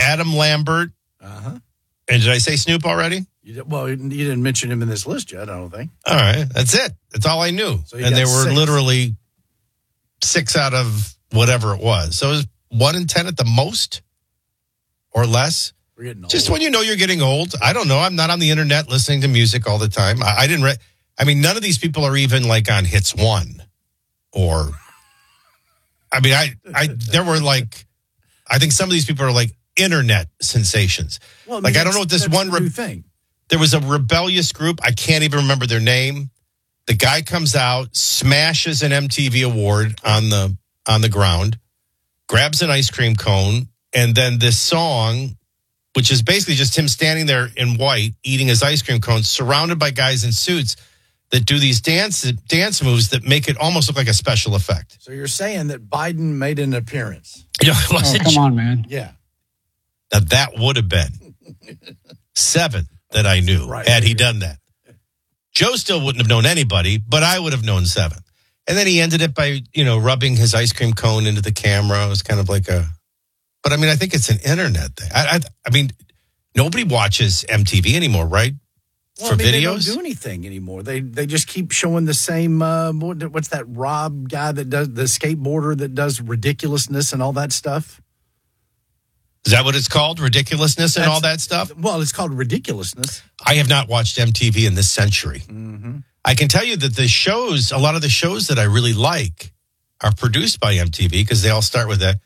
Adam Lambert. Uh-huh. And did I say Snoop already? You didn't mention him in this list yet, I don't think. All right. That's it. That's all I knew. So and there were 6. literally 6 out of whatever it was. So it was 1 in 10 at the most or less. We're getting old. Just when you know you're getting old. I don't know. I'm not on the internet listening to music all the time. I didn't none of these people are even like on Hits 1 or, I mean, there were like, I think some of these people are like internet sensations. Well, I don't know what this one new thing. There was a rebellious group. I can't even remember their name. The guy comes out, smashes an MTV award on the ground, grabs an ice cream cone, and then this song, which is basically just him standing there in white, eating his ice cream cone, surrounded by guys in suits that do these dance moves that make it almost look like a special effect. So you're saying that Biden made an appearance? Come on, man. Yeah. Now that would have been 7 that I knew had he done that. Joe still wouldn't have known anybody, but I would have known 7. And then he ended it by, rubbing his ice cream cone into the camera. It was kind of like but I mean, I think it's an internet thing. I mean, nobody watches MTV anymore, right? Well, videos? They don't do anything anymore. They just keep showing the same, what's that Rob guy that does, the skateboarder that does ridiculousness and all that stuff? Is that what it's called? Ridiculousness and all that stuff? Well, it's called ridiculousness. I have not watched MTV in this century. Mm-hmm. I can tell you that a lot of the shows that I really like are produced by MTV because they all start with that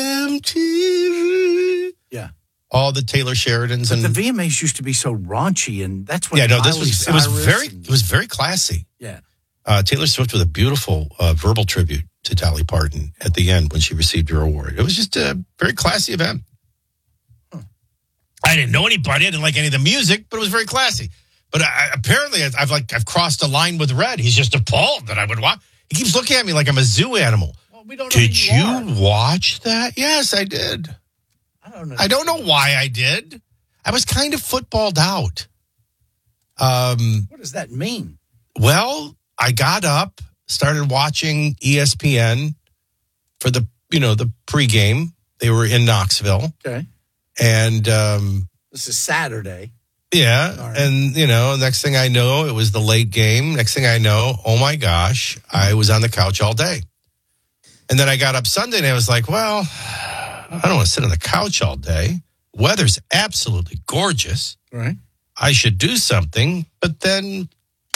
MTV. Yeah. All the Taylor Sheridans but the VMAs used to be so raunchy, and that's when this was very classy. Yeah. Taylor Swift with a beautiful verbal tribute to Dolly Parton at the end when she received her award. It was just a very classy event. I didn't know anybody. I didn't like any of the music, but it was very classy. But apparently, I've crossed a line with Red. He's just appalled that I would watch. He keeps looking at me like I'm a zoo animal. Well, we don't know did you watch that? Yes, I did. I don't know why I did. I was kind of footballed out. What does that mean? Well, I got up, started watching ESPN for the pregame. They were in Knoxville. Okay. And this is Saturday. Yeah. Right. And, next thing I know, it was the late game. Next thing I know, oh my gosh, I was on the couch all day. And then I got up Sunday and I was like, well, I don't want to sit on the couch all day. Weather's absolutely gorgeous. Right. I should do something. But then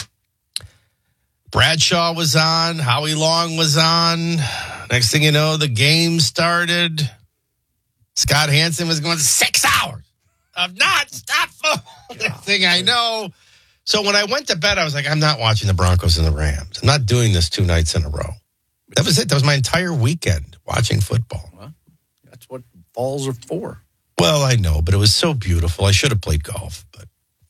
Bradshaw was on. Howie Long was on. Next thing you know, the game started. Scott Hansen was going 6 hours of nonstop football. Next thing I know. So when I went to bed, I was like, I'm not watching the Broncos and the Rams. I'm not doing this 2 nights in a row. That was it. That was my entire weekend watching football. Well, that's what falls are for. Well, I know, but it was so beautiful. I should have played golf. But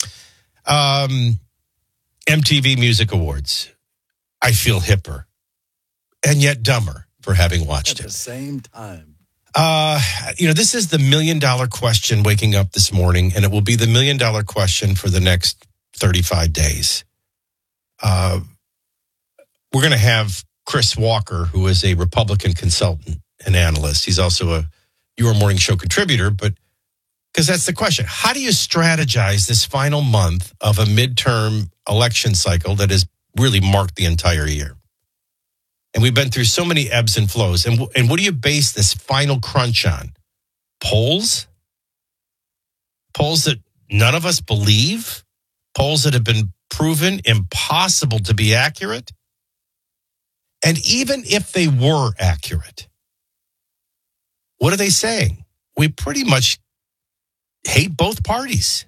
MTV Music Awards. I feel hipper and yet dumber for having watched it. At the same time. This is the $1 million question waking up this morning, and it will be the $1 million question for the next 35 days. We're going to have Chris Walker, who is a Republican consultant and analyst. He's also a Your Morning Show contributor, but because that's the question. How do you strategize this final month of a midterm election cycle that has really marked the entire year? And we've been through so many ebbs and flows. And what do you base this final crunch on? Polls? Polls that none of us believe? Polls that have been proven impossible to be accurate? And even if they were accurate, what are they saying? We pretty much hate both parties.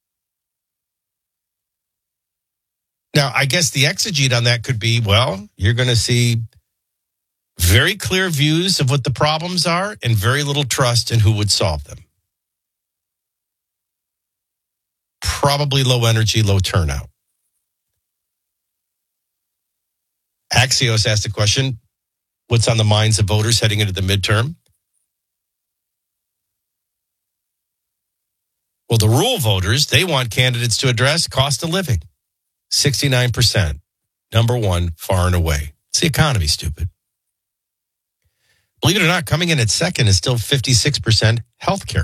Now, I guess the exegete on that could be, well, you're going to see very clear views of what the problems are and very little trust in who would solve them. Probably low energy, low turnout. Axios asked the question, what's on the minds of voters heading into the midterm? Well, the rural voters, they want candidates to address cost of living. 69%. Number one, far and away. It's the economy, stupid. Believe it or not, coming in at second is still 56% healthcare